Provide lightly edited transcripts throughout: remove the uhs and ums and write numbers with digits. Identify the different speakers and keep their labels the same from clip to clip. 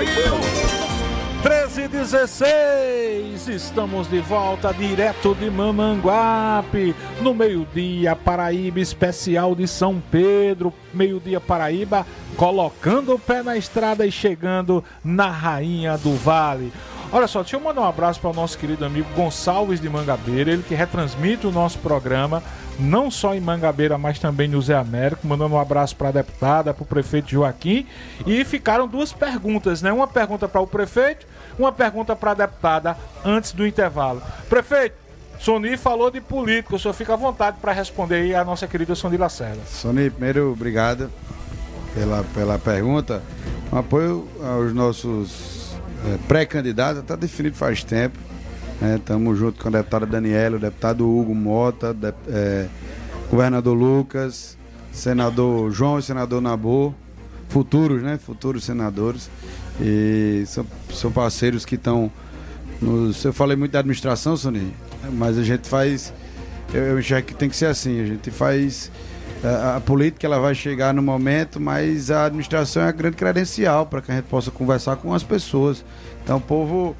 Speaker 1: 13h16, estamos de volta direto de Mamanguape, no Meio-Dia Paraíba Especial de São Pedro. Meio-Dia Paraíba, colocando o pé na estrada e chegando na Rainha do Vale. Olha só, deixa eu mandar um abraço para o nosso querido amigo Gonçalves de Mangabeira, ele que retransmite o nosso programa, não só em Mangabeira, mas também no Zé Américo, mandando um abraço para a deputada, para o prefeito Joaquim. E ficaram duas perguntas, né? Uma pergunta para o prefeito, uma pergunta para a deputada antes do intervalo. Prefeito, Sony falou de política, o senhor fica à vontade para responder aí a nossa querida Sony Lacerda.
Speaker 2: Sony, primeiro, obrigado pela pergunta. Um apoio aos nossos pré-candidatos, está definido faz tempo. Estamos junto com a deputada Daniela, o deputado Hugo Mota, governador Lucas, senador João e senador Nabor, futuros senadores, e são parceiros que estão eu falei muito da administração, Sony, mas a gente faz, eu enxergo que tem que ser assim, a gente faz a política, ela vai chegar no momento, mas a administração é a grande credencial para que a gente possa conversar com as pessoas. Então o povo,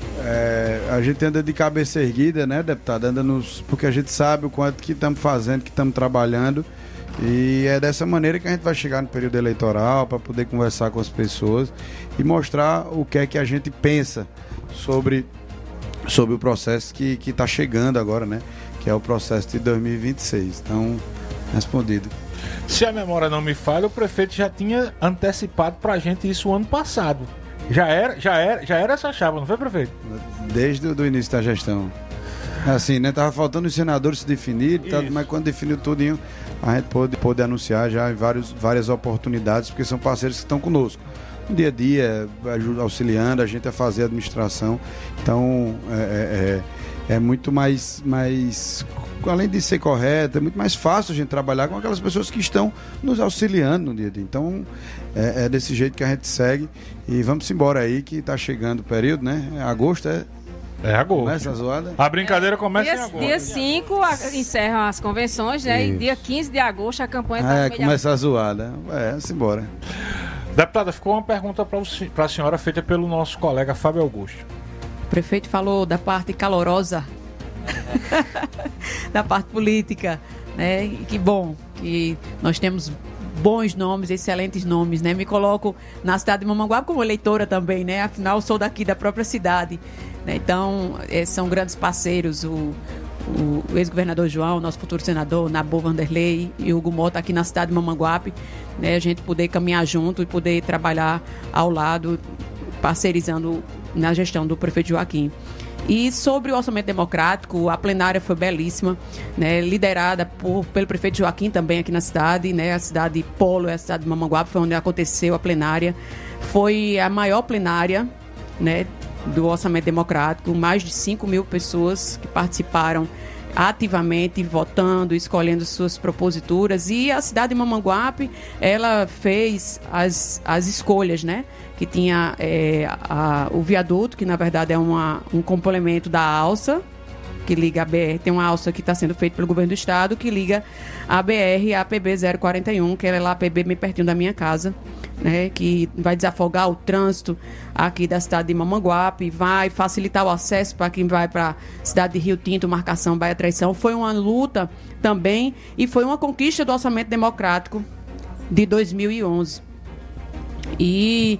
Speaker 2: a gente anda de cabeça erguida, né, deputado? Porque a gente sabe o quanto que estamos fazendo, que estamos trabalhando, e é dessa maneira que a gente vai chegar no período eleitoral, para poder conversar com as pessoas e mostrar o que é que a gente pensa sobre o processo que está chegando agora, né? Que é o processo de 2026. Então, respondido.
Speaker 1: Se a memória não me falha, o prefeito já tinha antecipado pra gente isso o ano passado. Já era essa chapa, não foi, prefeito?
Speaker 2: Desde o início da gestão. Assim, né? Tava faltando os senadores se definir, mas quando definiu tudinho, a gente pôde anunciar já várias oportunidades, porque são parceiros que estão conosco. No dia a dia, auxiliando a gente a fazer a administração. Então, é muito mais, além de ser correto, é muito mais fácil a gente trabalhar com aquelas pessoas que estão nos auxiliando no dia a dia. Então, é desse jeito que a gente segue. E vamos embora aí, que está chegando o período, né? Agosto
Speaker 1: É agosto.
Speaker 2: Começa a zoada?
Speaker 1: A brincadeira começa em agosto.
Speaker 3: Dia 5 encerram as convenções, né? E dia 15 de agosto a campanha está
Speaker 2: começa a zoada. Vamos embora.
Speaker 1: Deputada, ficou uma pergunta para a senhora feita pelo nosso colega Fábio Augusto.
Speaker 4: O prefeito falou da parte calorosa da parte política, né? E que bom que nós temos bons nomes, excelentes nomes, né? Me coloco na cidade de Mamanguape como eleitora também, né? Afinal, sou daqui da própria cidade, né? Então, são grandes parceiros, o ex-governador João, nosso futuro senador, Nabor Vanderlei e o Hugo Mota aqui na cidade de Mamanguape, né? A gente poder caminhar junto e poder trabalhar ao lado, parceirizando na gestão do prefeito Joaquim. E sobre o orçamento democrático, a plenária foi belíssima, né, liderada pelo prefeito Joaquim também aqui na cidade, né, a cidade Polo, a cidade de Mamanguape, foi onde aconteceu a plenária. Foi a maior plenária, né, do orçamento democrático, mais de 5.000 pessoas que participaram ativamente, votando, escolhendo suas proposituras. E a cidade de Mamanguape, ela fez as escolhas, né? Que tinha o viaduto, que na verdade é um complemento da alça, que liga a BR. Tem uma alça que está sendo feita pelo governo do estado, que liga a BR à PB 041, que é lá a PB bem pertinho da minha casa, né, que vai desafogar o trânsito aqui da cidade de Mamanguape, vai facilitar o acesso para quem vai para a cidade de Rio Tinto, Marcação, Baía Traição. Foi uma luta também e foi uma conquista do orçamento democrático de 2011. E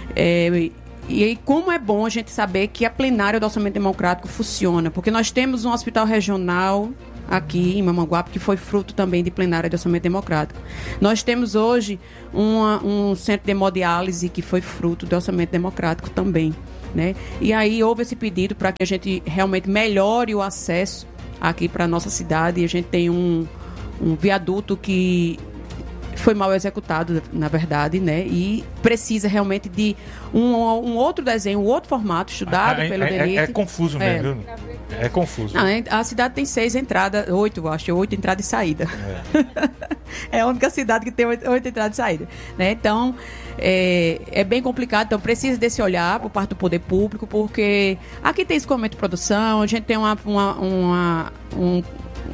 Speaker 4: como é bom a gente saber que a plenária do orçamento democrático funciona, porque nós temos um hospital regional aqui em Mamanguape, que foi fruto também de plenária de orçamento democrático. Nós temos hoje um centro de hemodiálise que foi fruto de orçamento democrático também, né? E aí houve esse pedido para que a gente realmente melhore o acesso aqui para a nossa cidade, e a gente tem um viaduto que foi mal executado, na verdade, né? E precisa realmente de um outro desenho, um outro formato estudado pelo DENIT.
Speaker 1: É confuso mesmo, viu? É confuso.
Speaker 4: Não, a cidade tem 6 entradas, 8, eu acho, 8 entradas e saída. É a única cidade que tem 8 entradas e saída, né? Então, é bem complicado. Então, precisa desse olhar por parte do poder público, porque aqui tem escoamento de produção, a gente tem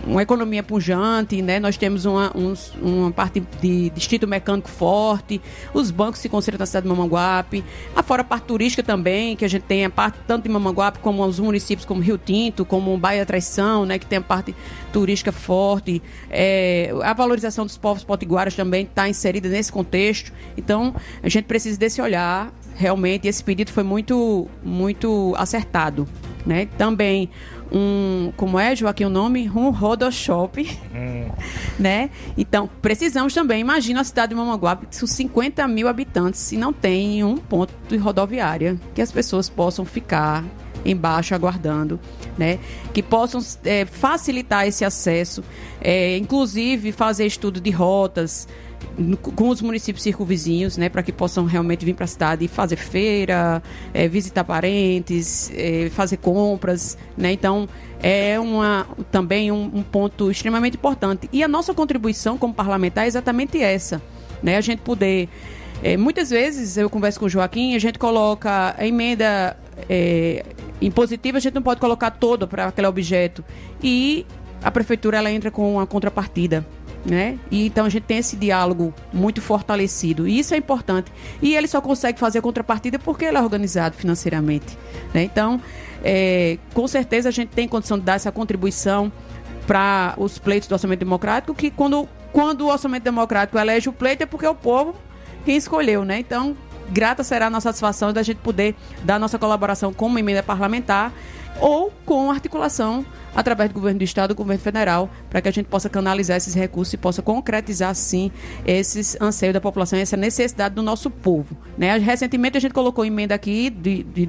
Speaker 4: uma economia pujante, né? Nós temos uma parte de distrito mecânico forte, os bancos se concentram na cidade de Mamanguape, afora a parte turística também, que a gente tem a parte tanto de Mamanguape como os municípios como Rio Tinto, como Baía da Traição, né? Que tem a parte turística forte, a valorização dos povos potiguaras também está inserida nesse contexto. Então, a gente precisa desse olhar, realmente, esse pedido foi muito, muito acertado, né? Também como é, Joaquim, o nome? Um rodoshop, né? Então, precisamos também, imagina a cidade de Mamanguape com 50 mil habitantes e não tem um ponto de rodoviária que as pessoas possam ficar embaixo aguardando, né? Que possam facilitar esse acesso, inclusive fazer estudo de rotas com os municípios circunvizinhos, né, para que possam realmente vir para a cidade e fazer feira, visitar parentes, fazer compras, né? Então é também um ponto extremamente importante. E a nossa contribuição como parlamentar é exatamente essa, né? A gente poder, muitas vezes eu converso com o Joaquim, a gente coloca a emenda impositiva, a gente não pode colocar toda para aquele objeto, e a prefeitura ela entra com uma contrapartida, né? E então a gente tem esse diálogo muito fortalecido, e isso é importante, e ele só consegue fazer a contrapartida porque ele é organizado financeiramente, né? Então com certeza a gente tem condição de dar essa contribuição para os pleitos do orçamento democrático, que quando o orçamento democrático elege o pleito é porque é o povo quem escolheu, né? Então grata será a nossa satisfação da gente poder dar nossa colaboração como emenda parlamentar ou com articulação através do governo do estado, do governo federal, para que a gente possa canalizar esses recursos e possa concretizar, sim, esses anseios da população, essa necessidade do nosso povo, né? Recentemente a gente colocou emenda aqui de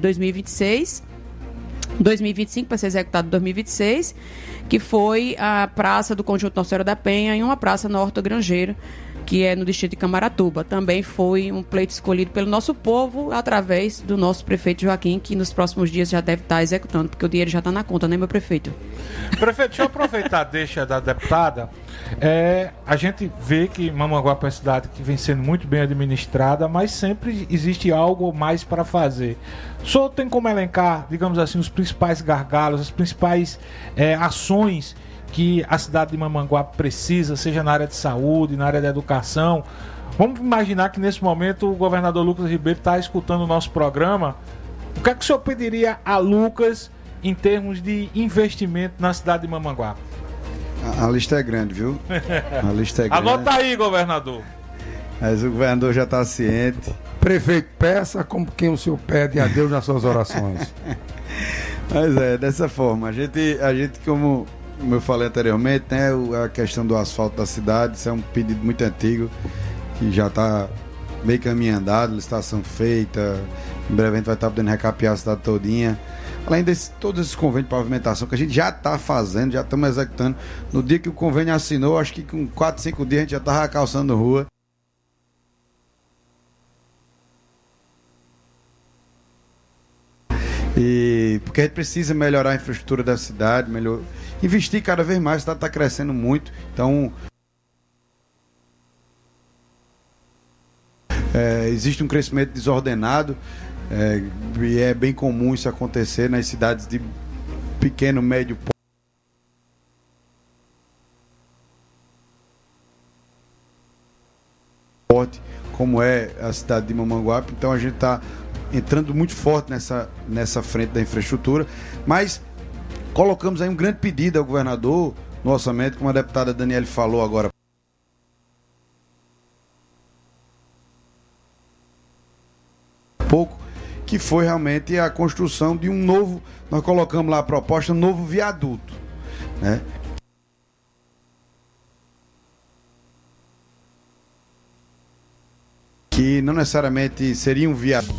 Speaker 4: 2025 para ser executado em 2026, que foi a praça do Conjunto Nossa Senhora da Penha e uma praça na Horta Grangeira, que é no distrito de Camaratuba. Também foi um pleito escolhido pelo nosso povo através do nosso prefeito Joaquim, que nos próximos dias já deve estar executando, porque o dinheiro já está na conta, né, meu prefeito?
Speaker 1: Prefeito, deixa eu aproveitar a deixa da deputada. A gente vê que Mamanguape é uma cidade que vem sendo muito bem administrada, mas sempre existe algo mais para fazer. O senhor tem como elencar, digamos assim, os principais gargalos, as principais ações que a cidade de Mamanguape precisa, seja na área de saúde, na área da educação? Vamos imaginar que nesse momento o governador Lucas Ribeiro está escutando o nosso programa. O que é que o senhor pediria a Lucas em termos de investimento na cidade de Mamanguape?
Speaker 2: A lista é grande, viu? A lista é grande.
Speaker 1: Anota aí, governador.
Speaker 2: Mas o governador já está ciente.
Speaker 5: Prefeito, peça como quem o senhor pede a Deus nas suas orações.
Speaker 2: Mas dessa forma. A gente como eu falei anteriormente, né, a questão do asfalto da cidade, isso é um pedido muito antigo, que já está meio caminho andado, licitação feita, em breve a gente vai estar podendo recapear a cidade todinha. Além de todos esses convênios de pavimentação que a gente já está fazendo, já estamos executando. No dia que o convênio assinou, acho que com 4, 5 dias a gente já estava calçando rua. E porque a gente precisa melhorar a infraestrutura da cidade, investir cada vez mais. A cidade está crescendo muito, então existe um crescimento desordenado, e é bem comum isso acontecer nas cidades de pequeno, médio porte, como é a cidade de Mamanguape. Então a gente está entrando muito forte nessa frente da infraestrutura, mas colocamos aí um grande pedido ao governador no orçamento, como a deputada Daniele falou agora pouco, que foi realmente a construção de um novo, nós colocamos lá a proposta, um novo viaduto, né? Que não necessariamente seria um viaduto,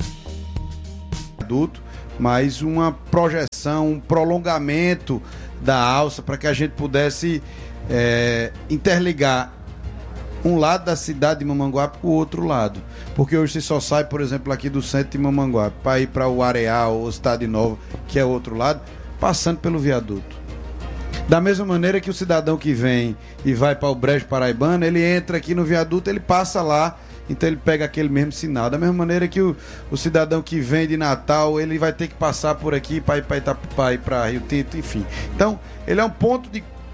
Speaker 2: mas uma projeção, um prolongamento da alça para que a gente pudesse interligar um lado da cidade de Mamanguape com o outro lado, porque hoje você só sai, por exemplo, aqui do centro de Mamanguape para ir para o Areal ou Cidade Nova, que é o outro lado, passando pelo viaduto. Da mesma maneira que o cidadão que vem e vai para o Brejo Paraibano, ele entra aqui no viaduto, ele passa lá, então ele pega aquele mesmo sinal. Da mesma maneira que o cidadão que vem de Natal, ele vai ter que passar por aqui para ir para Itapupá, ir para Rio Tinto, enfim. Então, ele é um ponto de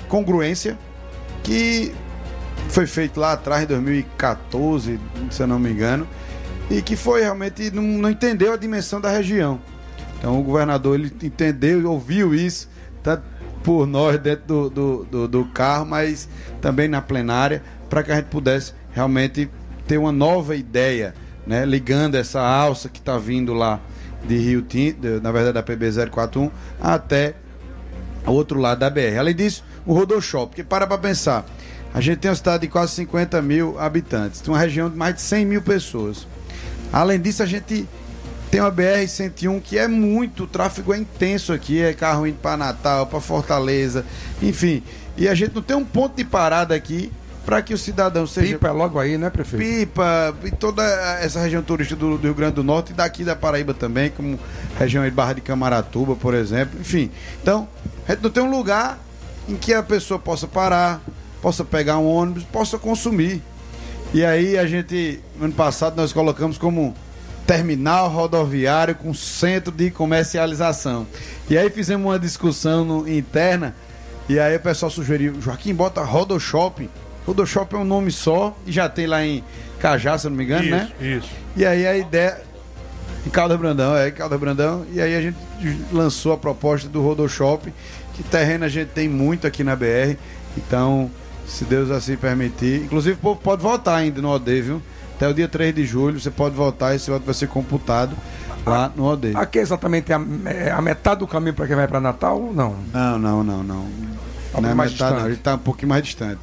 Speaker 2: congruência que foi feito lá atrás, em 2014, se eu não me engano, e que foi realmente, não entendeu a dimensão da região. Então o governador, ele entendeu, ouviu isso, tanto por nós dentro do carro, mas também na plenária, para que a gente pudesse realmente ter uma nova ideia, né, ligando essa alça que está vindo lá de Rio Tinto, na verdade da PB 041, até o outro lado da BR. Além disso, o Rodoshop, porque para pensar, a gente tem uma cidade de quase 50 mil habitantes, tem uma região de mais de 100 mil pessoas. Além disso, a gente tem uma BR-101 que é muito, o tráfego é intenso aqui, é carro indo para Natal, para Fortaleza, enfim. E a gente não tem um ponto de parada aqui para que o cidadão seja...
Speaker 5: Pipa é logo aí, né, prefeito?
Speaker 2: Pipa, e toda essa região turística do Rio Grande do Norte e daqui da Paraíba também, como região de Barra de Camaratuba, por exemplo. Enfim, então, a gente não tem um lugar em que a pessoa possa parar, possa pegar um ônibus, possa consumir. E aí a gente, ano passado, nós colocamos como terminal rodoviário com centro de comercialização. E aí fizemos uma discussão interna, e aí o pessoal sugeriu, Joaquim, bota Rodoshop. Rodoshop é um nome só, e já tem lá em Cajá, se eu não me engano,
Speaker 1: isso,
Speaker 2: né?
Speaker 1: Isso.
Speaker 2: E aí a ideia... Em Caldas Brandão, e aí a gente lançou a proposta do Rodoshop, que terreno a gente tem muito aqui na BR, então, se Deus assim permitir, inclusive o povo pode votar ainda no OD, viu? Até o dia 3 de julho você pode votar e esse voto vai ser computado lá no OD.
Speaker 5: Aqui exatamente a metade do caminho para quem vai para Natal ou não?
Speaker 2: Não. Não é metade, não, a gente está um pouquinho mais distante.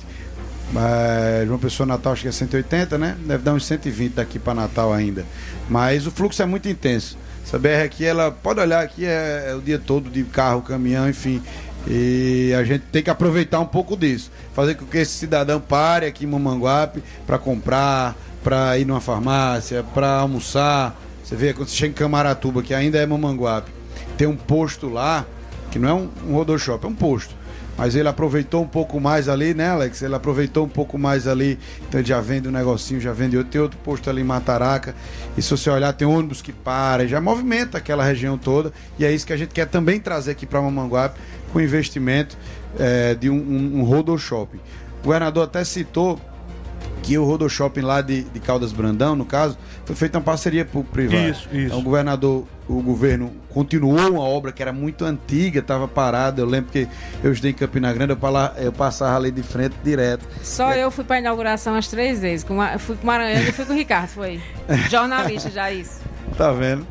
Speaker 2: Mas João Pessoa, Natal, acho que é 180, né? Deve dar uns 120 daqui para Natal ainda. Mas o fluxo é muito intenso. Essa BR aqui, ela pode olhar aqui, é o dia todo de carro, caminhão, enfim. E a gente tem que aproveitar um pouco disso. Fazer com que esse cidadão pare aqui em Mamanguape para comprar, para ir numa farmácia, para almoçar. Você vê, quando você chega em Camaratuba, que ainda é Mamanguape, tem um posto lá, que não é um Rodoshop, é um posto. Mas ele aproveitou um pouco mais ali, né, Alex? Ele aproveitou um pouco mais ali, então ele já vende um negocinho, já vende outro. Tem outro posto ali em Mataraca, e se você olhar, tem ônibus que para, já movimenta aquela região toda, e é isso que a gente quer também trazer aqui para Mamanguape, com investimento de um Rodoshop. O governador até citou que o Rodoshop lá de Caldas Brandão, no caso, foi feita uma parceria público-privada.
Speaker 1: Isso.
Speaker 2: Então, o governo continuou uma obra que era muito antiga, estava parada. Eu lembro que eu estudei em Campina Grande, eu passava ali de frente direto.
Speaker 3: Eu fui para a inauguração as 3 vezes. Fui com o Maranhão e fui com o Ricardo, foi. Jornalista já, isso.
Speaker 2: Tá vendo?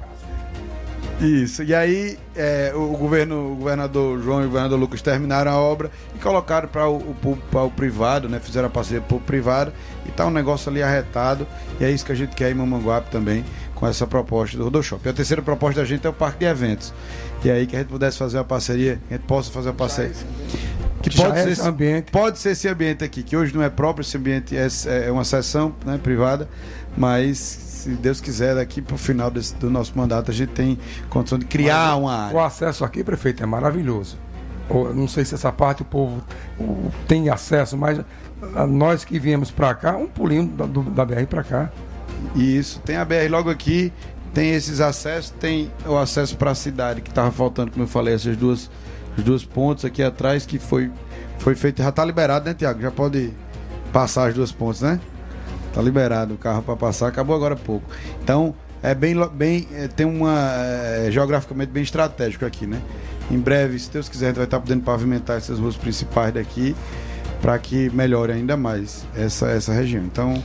Speaker 2: Isso. E aí o governador João e o governador Lucas terminaram a obra e colocaram para o privado, né? Fizeram a parceria público-privada e tá um negócio ali arretado. E é isso que a gente quer em Mamanguape também, com essa proposta do Rodoshop. E a terceira proposta da gente é o parque de eventos. E aí que a gente pudesse fazer uma parceria, que a gente possa fazer uma parceria. Que pode ser esse ambiente aqui, que hoje não é próprio, esse ambiente é uma sessão, né, privada, mas se Deus quiser, daqui para o final do nosso mandato, a gente tem condição de criar uma área.
Speaker 5: O acesso aqui, prefeito, é maravilhoso. Não sei se essa parte o povo tem acesso, mas nós que viemos para cá, um pulinho da BR para cá.
Speaker 2: Isso, tem a BR logo aqui, tem esses acessos, tem o acesso para a cidade, que estava faltando, como eu falei, essas duas pontes aqui atrás, que foi feito, já está liberado, né, Tiago? Já pode passar as 2 pontes, né? Tá liberado o carro para passar, acabou agora há pouco. Então, tem geograficamente bem estratégico aqui, né? Em breve, se Deus quiser, a gente vai estar podendo pavimentar essas ruas principais daqui para que melhore ainda mais essa região. Então,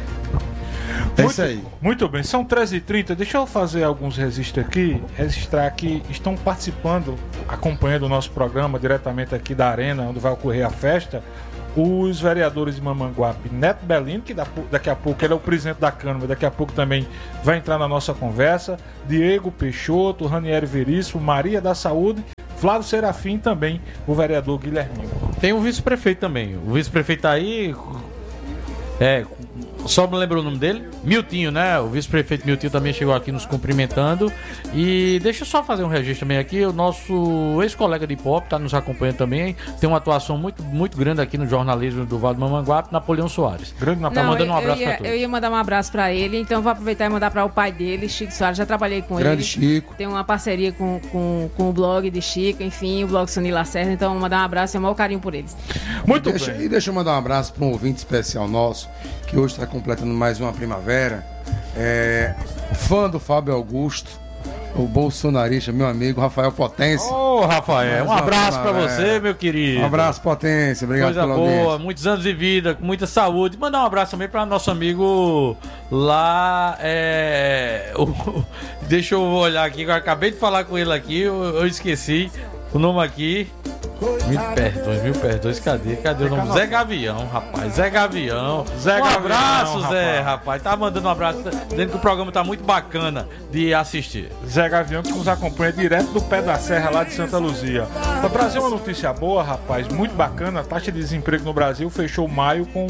Speaker 2: isso aí.
Speaker 1: Muito bem, são 13h30. Deixa eu fazer alguns registrar aqui. Estão participando, acompanhando o nosso programa diretamente aqui da arena, onde vai ocorrer a festa, os vereadores de Mamanguape, Neto Belino, que daqui a pouco ele é o presidente da Câmara, daqui a pouco também vai entrar na nossa conversa, Diego Peixoto, Ranieri Veríssimo, Maria da Saúde, Flávio Serafim, também o vereador Guilherme.
Speaker 6: Tem o vice-prefeito também. O vice-prefeito tá aí Só me lembrou o nome dele? Miltinho, né? O vice-prefeito Miltinho também chegou aqui nos cumprimentando. E deixa eu só fazer um registro também aqui. O nosso ex-colega de Ipope está nos acompanhando também. Tem uma atuação muito, muito grande aqui no jornalismo do Vale do Mamanguape, Napoleão Soares.
Speaker 1: Grande
Speaker 6: Napoleão. Tá mandando um abraço para todos.
Speaker 3: Eu ia mandar um abraço para ele, então vou aproveitar e mandar para o pai dele, Chico Soares. Já trabalhei com
Speaker 5: Grande
Speaker 3: ele.
Speaker 5: Chico.
Speaker 3: Tem uma parceria com o blog de Chico, enfim, o blog Sony Lacerda. Então, vou mandar um abraço e um maior carinho por eles.
Speaker 1: Muito bem.
Speaker 5: E deixa eu mandar um abraço para um ouvinte especial nosso, que hoje está completando mais uma primavera. Fã do Fábio Augusto, o bolsonarista, meu amigo Rafael Potência.
Speaker 6: Ô, Rafael, um abraço para você, meu querido.
Speaker 5: Um abraço, Potência, obrigado
Speaker 6: pela
Speaker 5: boa,
Speaker 6: audiência. Muitos anos de vida, com muita saúde. Mandar um abraço também para nosso amigo lá. Deixa eu olhar aqui, eu acabei de falar com ele aqui, eu esqueci o nome aqui. Mil perdões, cadê o nome? Zé Gavião, rapaz, Zé Gavião. Um abraço, Zé, rapaz. Tá mandando um abraço, dizendo que o programa tá muito bacana de assistir.
Speaker 1: Zé Gavião que nos acompanha direto do pé da serra lá de Santa Luzia. Pra trazer uma notícia boa, rapaz, muito bacana, a taxa de desemprego no Brasil fechou maio com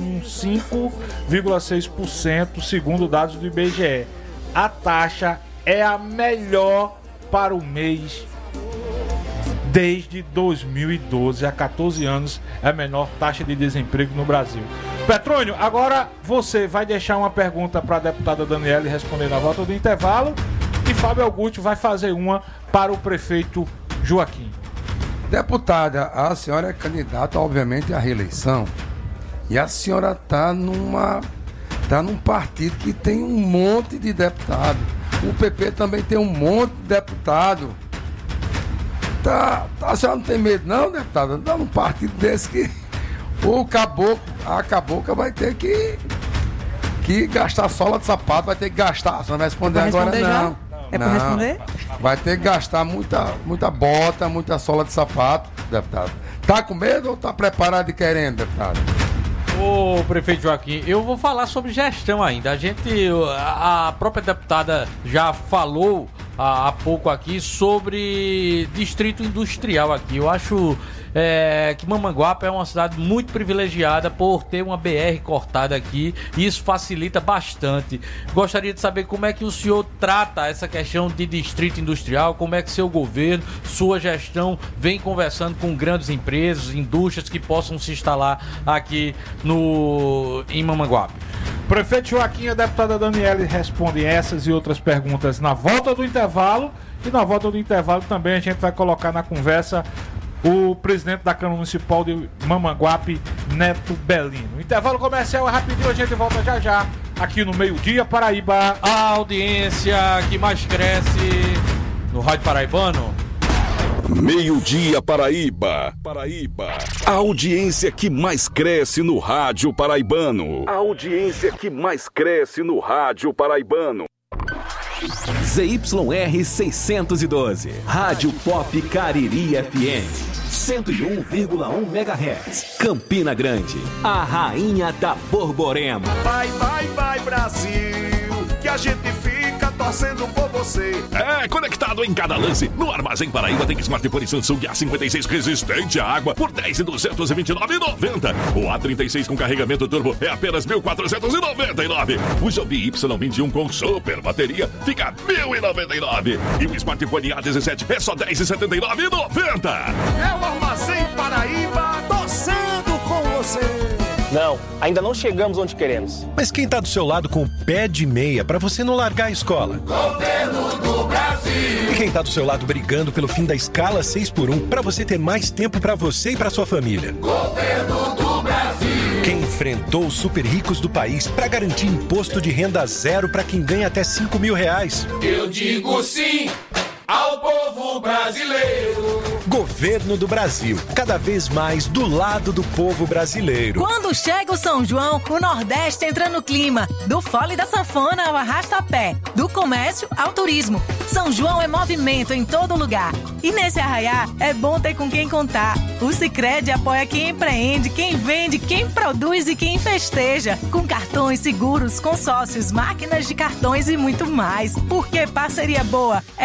Speaker 1: 5,6%, segundo dados do IBGE. A taxa é a melhor para o mês desde 2012, há 14 anos, é a menor taxa de desemprego no Brasil. Petrônio, agora você vai deixar uma pergunta para a deputada Daniele responder na volta do intervalo e Fábio Augusto vai fazer uma para o prefeito Joaquim.
Speaker 5: Deputada, a senhora é candidata, obviamente, à reeleição e a senhora está num partido que tem um monte de deputado. O PP também tem um monte de deputado. A senhora não tem medo não, deputada? Dá num partido desse que a cabocla vai ter que gastar sola de sapato, vai ter que gastar. A senhora vai responder agora não.
Speaker 4: Já? É pra responder?
Speaker 5: Vai ter que gastar muita bota, muita sola de sapato, deputado. Tá com medo ou tá preparado e querendo, deputado?
Speaker 6: Ô, prefeito Joaquim, eu vou falar sobre gestão ainda. A própria deputada já falou há pouco aqui sobre distrito industrial aqui. Eu acho que Mamanguape é uma cidade muito privilegiada por ter uma BR cortada aqui e isso facilita bastante. Gostaria de saber como é que o senhor trata essa questão de distrito industrial, como é que seu governo, sua gestão vem conversando com grandes empresas, indústrias que possam se instalar aqui em Mamanguape.
Speaker 1: Prefeito Joaquim e a deputada Daniele respondem essas e outras perguntas na volta do intervalo. E na volta do intervalo também a gente vai colocar na conversa o presidente da Câmara Municipal de Mamanguape, Neto Belino. Intervalo comercial é rapidinho, a gente volta já aqui no Meio-Dia Paraíba.
Speaker 6: A audiência que mais cresce no Rádio Paraibano.
Speaker 7: Meio-Dia Paraíba. A audiência que mais cresce no Rádio Paraibano.
Speaker 8: ZYR 612, Rádio Pop Cariri FM. 101,1 MHz. Campina Grande, a rainha da Borborema.
Speaker 9: Vai, Brasil, que a gente fica torcendo por você.
Speaker 7: Conectado em cada lance. No Armazém Paraíba tem smartphone Samsung A56 resistente à água por R$10.229,90. O A36 com carregamento turbo é apenas R$1.499. O Joby Y21 com super bateria fica R$1.099. E o smartphone A17 é só R$10.79,90.
Speaker 9: É o Armazém Paraíba torcendo com você.
Speaker 10: Não, ainda não chegamos onde queremos.
Speaker 11: Mas quem tá do seu lado com o pé de meia pra você não largar a escola?
Speaker 9: Governo do Brasil.
Speaker 11: E quem tá do seu lado brigando pelo fim da escala 6x1 pra você ter mais tempo pra você e pra sua família?
Speaker 9: Governo do Brasil.
Speaker 11: Quem enfrentou os super ricos do país pra garantir imposto de renda zero pra quem ganha até R$5 mil.
Speaker 9: Eu digo sim ao povo brasileiro.
Speaker 11: Governo do Brasil, cada vez mais do lado do povo brasileiro.
Speaker 12: Quando chega o São João, o Nordeste entra no clima. Do fole da sanfona ao arrasta-pé, do comércio ao turismo. São João é movimento em todo lugar. E nesse arraiá, é bom ter com quem contar. O Sicredi apoia quem empreende, quem vende, quem produz e quem festeja. Com cartões, seguros, consórcios, máquinas de cartões e muito mais. Porque parceria boa é como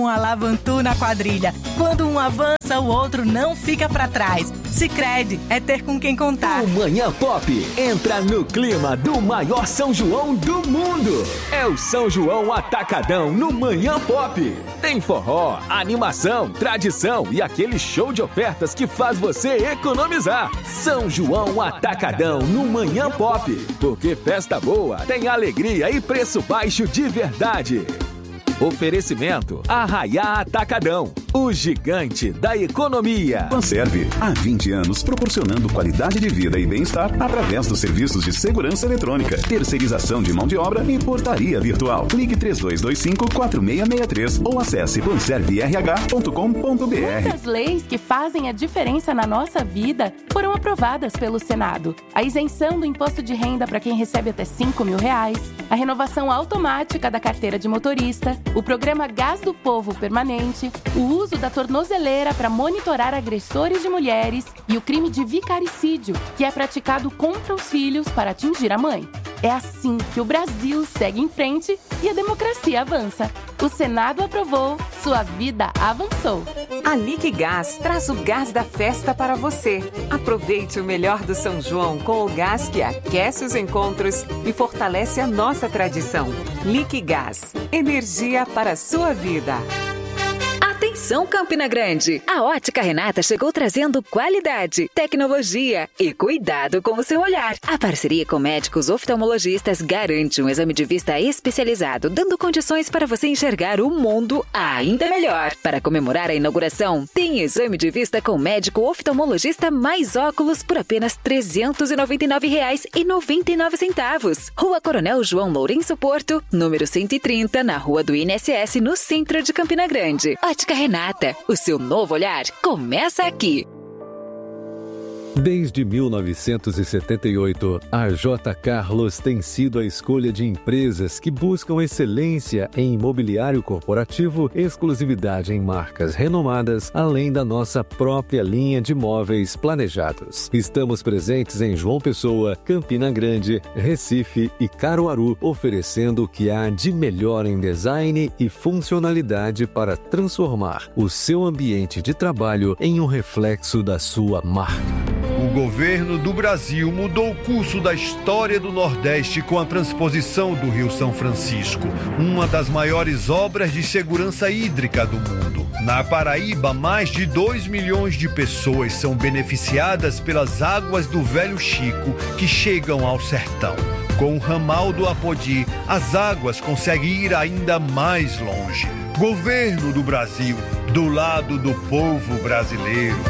Speaker 12: um alavantu na quadrilha. Quando um avança, o outro não fica pra trás. Sicredi é ter com quem contar.
Speaker 8: O Manhã Pop entra no clima do maior São João do mundo. É o São João Atacadão no Manhã Pop. Tem forró, animação, tradição e aquele show de ofertas que faz você economizar. São João Atacadão no Manhã Pop. Porque festa boa tem alegria e preço baixo de verdade. Oferecimento Arraiá Atacadão, o gigante da economia.
Speaker 13: Panserve, há 20 anos proporcionando qualidade de vida e bem-estar através dos serviços de segurança eletrônica, terceirização de mão de obra e portaria virtual. Ligue 3225-4663 ou acesse panserverh.com.br.
Speaker 14: Muitas leis que fazem a diferença na nossa vida foram aprovadas pelo Senado. A isenção do imposto de renda para quem recebe até R$5.000, a renovação automática da carteira de motorista, o programa Gás do Povo Permanente, o uso da tornozeleira para monitorar agressores de mulheres e o crime de vicaricídio, que é praticado contra os filhos para atingir a mãe. É assim que o Brasil segue em frente e a democracia avança. O Senado aprovou, sua vida avançou.
Speaker 15: A Liquigás traz o gás da festa para você. Aproveite o melhor do São João com o gás que aquece os encontros e fortalece a nossa tradição. Liquigás, energia para a sua vida.
Speaker 16: Atenção, Campina Grande! A Ótica Renata chegou trazendo qualidade, tecnologia e cuidado com o seu olhar. A parceria com médicos oftalmologistas garante um exame de vista especializado, dando condições para você enxergar o mundo ainda melhor. Para comemorar a inauguração, tem exame de vista com médico oftalmologista mais óculos por apenas R$ 399,99. Rua Coronel João Lourenço Porto, número 130, na Rua do INSS, no centro de Campina Grande. Ótica Renata, o seu novo olhar começa aqui.
Speaker 17: Desde 1978, a J. Carlos tem sido a escolha de empresas que buscam excelência em imobiliário corporativo, exclusividade em marcas renomadas, além da nossa própria linha de móveis planejados. Estamos presentes em João Pessoa, Campina Grande, Recife e Caruaru, oferecendo o que há de melhor em design e funcionalidade para transformar o seu ambiente de trabalho em um reflexo da sua marca.
Speaker 18: O governo do Brasil mudou o curso da história do Nordeste com a transposição do Rio São Francisco, uma das maiores obras de segurança hídrica do mundo. Na Paraíba, mais de 2 milhões de pessoas são beneficiadas pelas águas do Velho Chico que chegam ao sertão. Com o ramal do Apodi, as águas conseguem ir ainda mais longe. Governo do Brasil, do lado do povo brasileiro.